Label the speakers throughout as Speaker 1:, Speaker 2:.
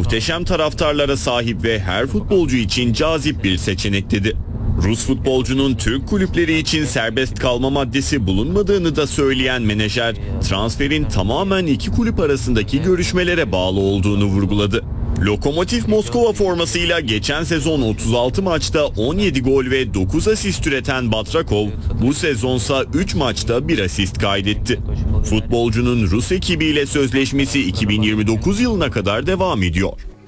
Speaker 1: muhteşem taraftarlara sahip ve her futbolcu için cazip bir seçenek dedi. Rus futbolcunun Türk kulüpleri için serbest kalma maddesi bulunmadığını da söyleyen menajer, transferin tamamen iki kulüp arasındaki görüşmelere bağlı olduğunu vurguladı. Lokomotiv Moskova formasıyla geçen sezon 36 maçta 17 gol ve 9 asist üreten Batrakov, bu sezonsa 3 maçta 1 asist kaydetti. Futbolcunun Rus ekibiyle sözleşmesi 2029 yılına kadar devam ediyor.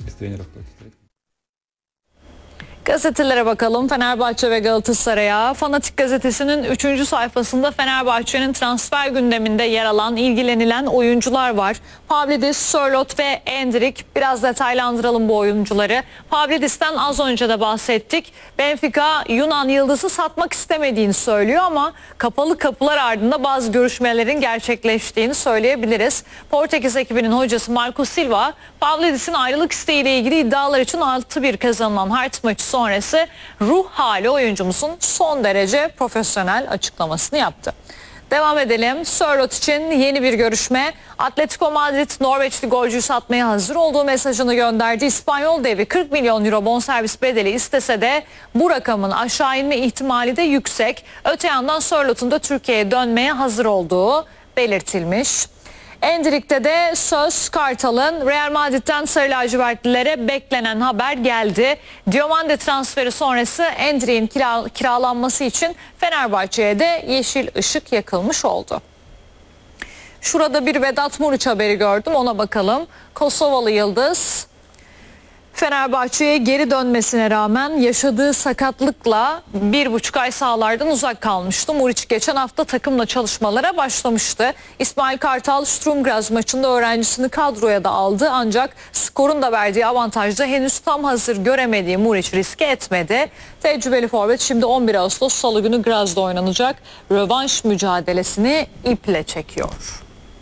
Speaker 2: Gazetelere bakalım. Fenerbahçe ve Galatasaray'a. Fanatik gazetesinin 3. sayfasında Fenerbahçe'nin transfer gündeminde yer alan, ilgilenilen oyuncular var. Pavlidis, Sörloth ve Endrick. Biraz detaylandıralım bu oyuncuları. Pavlidis'ten az önce de bahsettik. Benfica Yunan yıldızı satmak istemediğini söylüyor ama kapalı kapılar ardında bazı görüşmelerin gerçekleştiğini söyleyebiliriz. Portekiz ekibinin hocası Marco Silva, Pavlidis'in ayrılık isteğiyle ilgili iddialar için 6-1 kazanılan Hearts maçı sonrası ruh hali oyuncumuzun son derece profesyonel açıklamasını yaptı. Devam edelim. Sörloth için yeni bir görüşme. Atletico Madrid Norveçli golcüyü satmaya hazır olduğu mesajını gönderdi. İspanyol devi 40 milyon euro bonservis bedeli istese de bu rakamın aşağı inme ihtimali de yüksek. Öte yandan Sörloth'un da Türkiye'ye dönmeye hazır olduğu belirtilmiş. Endrick'te de söz Kartal'ın. Real Madrid'den Sarı lacivertlilere beklenen haber geldi. Diomande transferi sonrası Endrick'in kiralanması için Fenerbahçe'ye de yeşil ışık yakılmış oldu. Şurada bir Vedat Muriç haberi gördüm, ona bakalım. Kosovalı yıldız Fenerbahçe'ye geri dönmesine rağmen yaşadığı sakatlıkla 1,5 ay sahalardan uzak kalmıştı. Muriç geçen hafta takımla çalışmalara başlamıştı. İsmail Kartal Sturm Graz maçında öğrencisini kadroya da aldı, ancak skorun da verdiği avantajda henüz tam hazır göremediği Muriç riske etmedi. Tecrübeli forvet şimdi 11 Ağustos Salı günü Graz'da oynanacak rövanş mücadelesini iple çekiyor.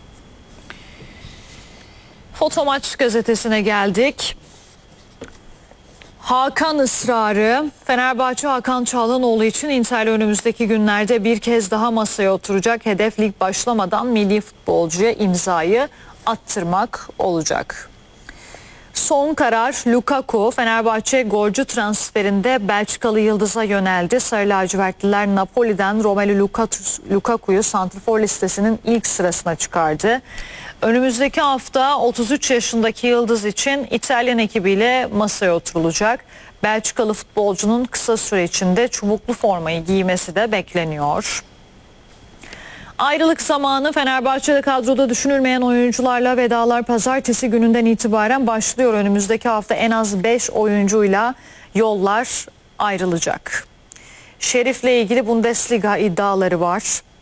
Speaker 2: Fotomaç gazetesine geldik. Hakan ısrarı. Fenerbahçe Hakan Çalhanoğlu için Inter'le önümüzdeki günlerde bir kez daha masaya oturacak. Hedef lig başlamadan milli futbolcuya imzayı attırmak olacak. Son karar Lukaku. Fenerbahçe golcü transferinde Belçikalı yıldıza yöneldi. Sarı lacivertliler Napoli'den Romelu Lukaku'yu santrfor listesinin ilk sırasına çıkardı. Önümüzdeki hafta 33 yaşındaki yıldız için İtalyan ekibiyle masaya oturulacak. Belçikalı futbolcunun kısa süre içinde çubuklu formayı giymesi de bekleniyor. Ayrılık zamanı. Fenerbahçe'de kadroda düşünülmeyen oyuncularla vedalar pazartesi gününden itibaren başlıyor. Önümüzdeki hafta en az 5 oyuncuyla yollar ayrılacak. Şerif'le ilgili Bundesliga iddiaları var.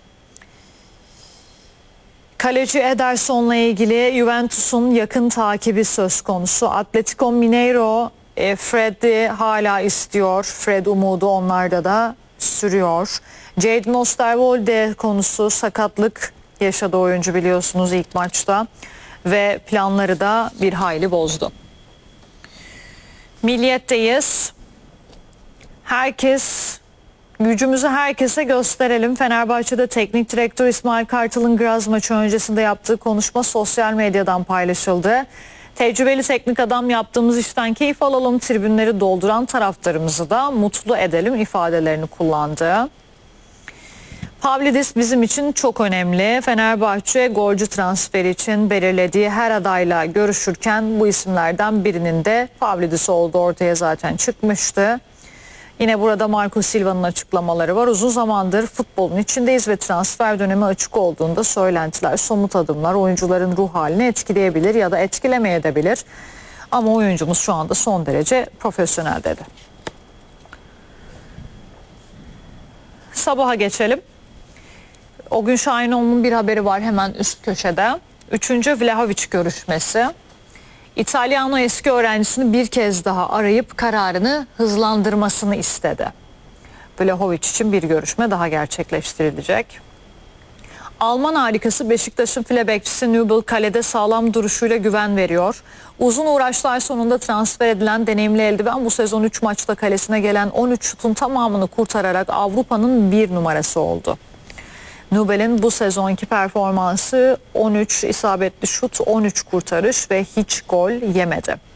Speaker 2: Kaleci Ederson'la ilgili Juventus'un yakın takibi söz konusu. Atletico Mineiro Fred'i hala istiyor. Fred umudu onlarda da sürüyor. Jadon Osterwolde konusu, sakatlık yaşadı oyuncu biliyorsunuz ilk maçta ve planları da bir hayli bozdu. Milliyetteyiz. Gücümüzü herkese gösterelim. Fenerbahçe'de teknik direktör İsmail Kartal'ın Graz maçı öncesinde yaptığı konuşma sosyal medyadan paylaşıldı. Tecrübeli teknik adam, yaptığımız işten keyif alalım, tribünleri dolduran taraftarımızı da mutlu edelim ifadelerini kullandı. Pavlidis bizim için çok önemli. Fenerbahçe golcü transferi için belirlediği her adayla görüşürken bu isimlerden birinin de Pavlidis olduğu ortaya zaten çıkmıştı. Yine burada Marco Silva'nın açıklamaları var. Uzun zamandır futbolun içindeyiz ve transfer dönemi açık olduğunda söylentiler, somut adımlar oyuncuların ruh halini etkileyebilir ya da etkilemeyebilir. Ama oyuncumuz şu anda son derece profesyonel dedi. Sabaha geçelim. O gün Şahinoğlu'nun bir haberi var hemen üst köşede. 3. Vlahovic görüşmesi. İtalyano eski öğrencisini bir kez daha arayıp kararını hızlandırmasını istedi. Vlahovic için bir görüşme daha gerçekleştirilecek. Alman harikası Beşiktaş'ın file bekçisi Nübel kalede sağlam duruşuyla güven veriyor. Uzun uğraşlar sonunda transfer edilen deneyimli eldiven bu sezon 3 maçta kalesine gelen 13 şutun tamamını kurtararak Avrupa'nın bir numarası oldu. Nübel'in bu sezonki performansı 13 isabetli şut, 13 kurtarış ve hiç gol yemedi.